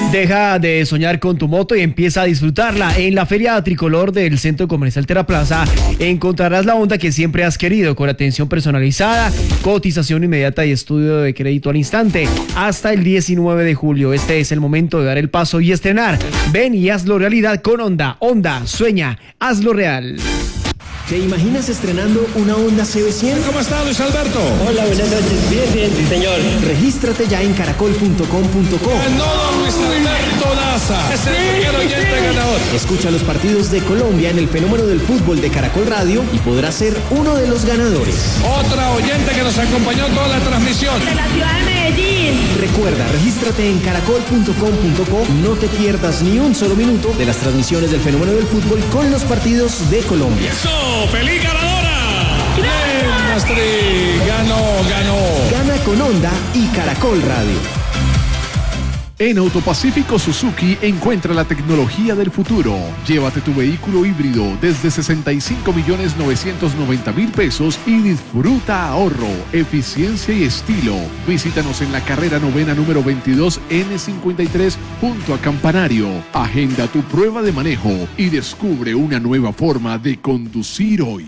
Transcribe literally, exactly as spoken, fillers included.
Deja de soñar con tu moto y empieza a disfrutarla. En la Feria Tricolor del Centro Comercial Terraplaza encontrarás la Honda que siempre has querido, con atención personalizada, cotización inmediata y estudio de crédito al instante. Hasta el diecinueve de julio. Este es el momento de dar el paso y estrenar. Ven y hazlo realidad con Honda. Honda, sueña, hazlo real. ¿Te imaginas estrenando una Honda C B cien? ¿Cómo está, Luis Alberto? Hola, buenas noches. Bien, bien, sí, señor. Regístrate ya en caracol punto com punto co. No, don Luis Alberto Daza. Es el primer oyente ganador. Escucha los partidos de Colombia en el fenómeno del fútbol de Caracol Radio y podrás ser uno de los ganadores. Otra oyente que nos acompañó toda la transmisión. De la ciudad de Medellín. Recuerda, regístrate en caracol punto com punto co. No te pierdas ni un solo minuto de las transmisiones del fenómeno del fútbol con los partidos de Colombia. ¡Eso! ¡Feliz ganadora! ¡Bien, Astrid! ¡Ganó, ganó! Gana con Honda y Caracol Radio. En Autopacífico Suzuki encuentra la tecnología del futuro. Llévate tu vehículo híbrido desde sesenta y cinco millones novecientos noventa mil pesos y disfruta ahorro, eficiencia y estilo. Visítanos en la carrera novena número veintidós N cincuenta y tres junto a Campanario. Agenda tu prueba de manejo y descubre una nueva forma de conducir hoy.